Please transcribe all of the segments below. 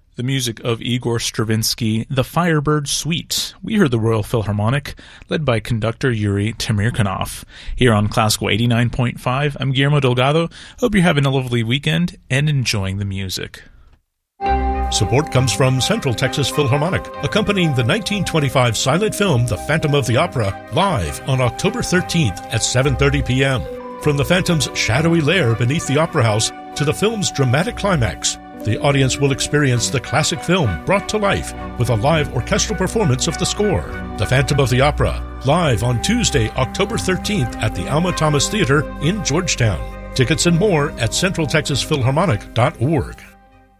The music of Igor Stravinsky, The Firebird Suite. We heard the Royal Philharmonic, led by conductor Yuri Temirkanov. Here on Classical 89.5, I'm Guillermo Delgado. Hope you're having a lovely weekend and enjoying the music. Support comes from Central Texas Philharmonic, accompanying the 1925 silent film The Phantom of the Opera, live on October 13th at 7:30 p.m. From the Phantom's shadowy lair beneath the Opera House to the film's dramatic climax, the audience will experience the classic film brought to life with a live orchestral performance of the score. The Phantom of the Opera, live on Tuesday, October 13th at the Alma Thomas Theater in Georgetown. Tickets and more at centraltexasphilharmonic.org.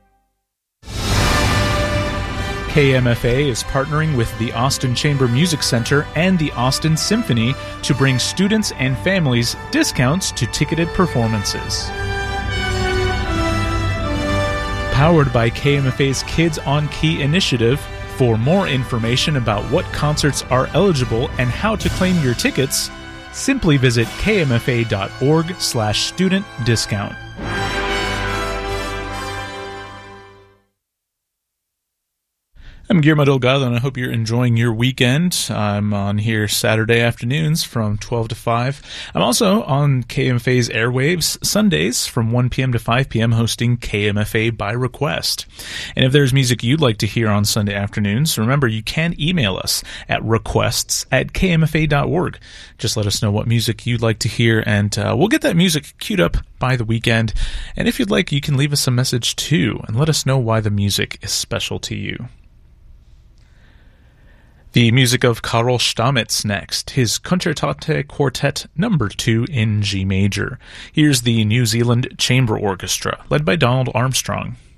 KMFA is partnering with the Austin Chamber Music Center and the Austin Symphony to bring students and families discounts to ticketed performances. Powered by KMFA's Kids on Key initiative, for more information about what concerts are eligible and how to claim your tickets, simply visit kmfa.org/student discount. I'm Guillermo Delgado, and I hope you're enjoying your weekend. I'm on here Saturday afternoons from 12 to 5. I'm also on KMFA's airwaves Sundays from 1 p.m. to 5 p.m. hosting KMFA by request. And if there's music you'd like to hear on Sunday afternoons, remember you can email us at requests@kmfa.org. Just let us know what music you'd like to hear, and we'll get that music queued up by the weekend. And if you'd like, you can leave us a message too, and let us know why the music is special to you. The music of Karl Stamitz next, his Concertate Quartet No. 2 in G major. Here's the New Zealand Chamber Orchestra, led by Donald Armstrong.